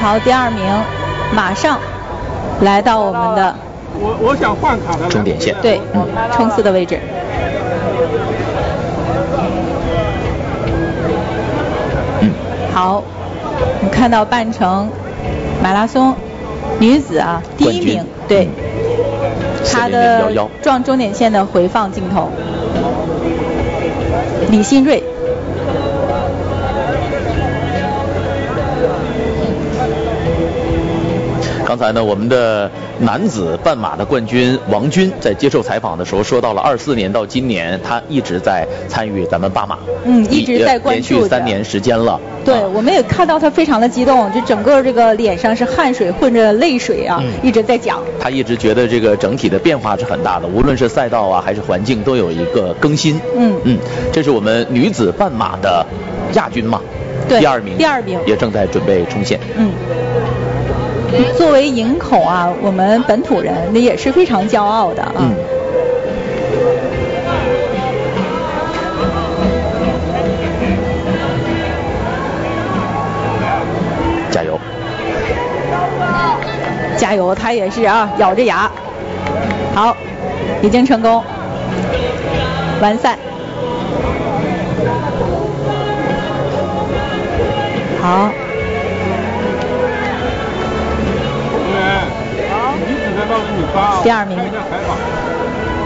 好，第2名马上来到我们的我想换卡的终点线， 对，冲刺的位置。好，我们看到半程马拉松女子啊第1名，对，她的撞终点线的回放镜头，李新锐。 刚才呢，我们的男子半马的冠军王军在接受采访的时候说到了24年到今年，他一直在参与咱们八马， 一直在关注， 连续3年时间了。 对，我们也看到他非常的激动，就整个这个脸上是汗水混着泪水啊，一直在讲。 他一直觉得这个整体的变化是很大的，无论是赛道啊还是环境都有一个更新。这是我们女子半马的亚军嘛， 对， 第2名， 第2名也正在准备冲线。 作为营口啊，我们本土人那也是非常骄傲的啊。 加油！ 加油！他也是啊，咬着牙。好，已经成功完赛。好。第2名。